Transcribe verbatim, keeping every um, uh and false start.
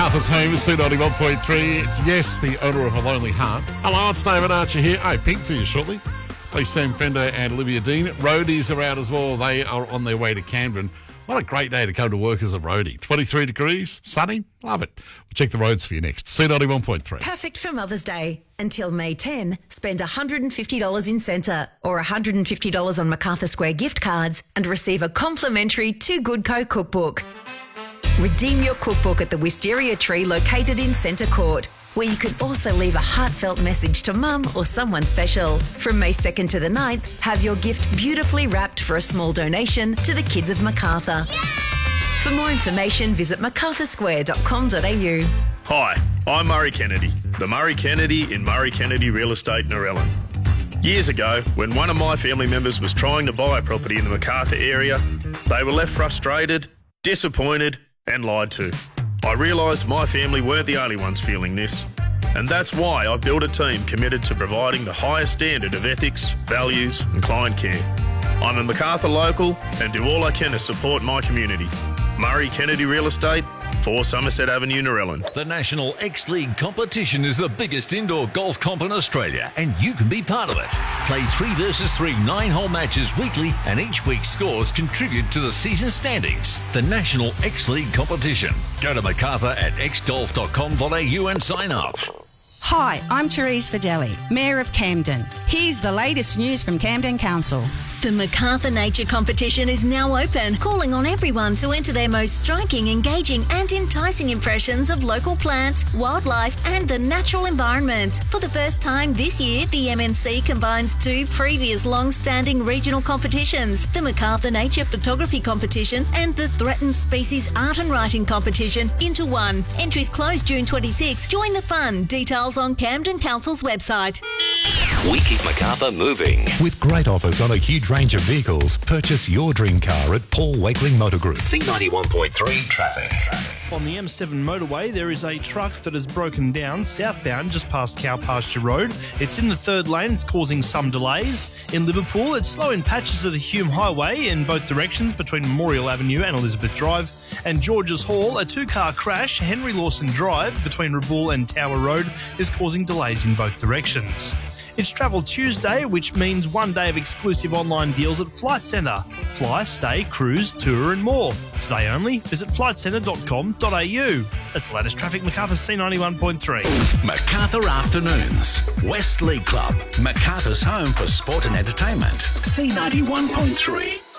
Macarthur's home is C ninety-one point three. It's Yes, the owner of a lonely heart. Hello, it's David Archer here. Oh, Pink for you shortly. Play Sam Fender and Olivia Dean. Roadies are out as well. They are on their way to Camden. What a great day to come to work as a roadie. twenty-three degrees, sunny, love it. We'll check the roads for you next. C ninety-one point three. Perfect for Mother's Day. Until May tenth, spend one hundred fifty dollars in Centre or one hundred fifty dollars on Macarthur Square gift cards and receive a complimentary Too Good Co cookbook. Redeem your cookbook at the Wisteria Tree located in Centre Court, where you can also leave a heartfelt message to mum or someone special. From May second to the ninth, have your gift beautifully wrapped for a small donation to the kids of Macarthur. Yeah! For more information, visit macarthur square dot com dot a u. Hi, I'm Murray Kennedy, the Murray Kennedy in Murray Kennedy Real Estate Narellan. Years ago, when one of my family members was trying to buy a property in the Macarthur area, they were left frustrated, disappointed and lied to. I realised my family weren't the only ones feeling this, and that's why I've built a team committed to providing the highest standard of ethics, values and client care. I'm a Macarthur local and do all I can to support my community. Murray Kennedy Real Estate, four Somerset Avenue, Narellan. The National X-League competition is the biggest indoor golf comp in Australia, and you can be part of it. Play three versus three nine-hole matches weekly, and each week's scores contribute to the season standings. The National X-League competition. Go to macarthur at x golf dot com dot a u and sign up. Hi, I'm Therese Fidelli, Mayor of Camden. Here's the latest news from Camden Council. The Macarthur Nature Competition is now open, calling on everyone to enter their most striking, engaging and enticing impressions of local plants, wildlife and the natural environment. For the first time this year, the M N C combines two previous long-standing regional competitions, the Macarthur Nature Photography Competition and the Threatened Species Art and Writing Competition, into one. Entries close June twenty-sixth. Join the fun. Details on Camden Council's website. We keep Macarthur moving. With great offers on a huge range of vehicles, purchase your dream car at Paul Wakeling Motor Group. C ninety-one point three traffic. On the M seven motorway, there is a truck that has broken down southbound just past Cow Pasture Road. It's in the third lane. It's causing some delays. In Liverpool, it's slow in patches of the Hume Highway in both directions between Memorial Avenue and Elizabeth Drive. And Georges Hall, a two-car crash, Henry Lawson Drive between Raboul and Tower Road, is causing delays in both directions. It's Travel Tuesday, which means one day of exclusive online deals at Flight Centre. Fly, stay, cruise, tour and more. Today only, visit flight centre dot com dot a u. That's the latest traffic, Macarthur C ninety-one point three. Macarthur Afternoons. West League Club. Macarthur's home for sport and entertainment. C ninety-one point three.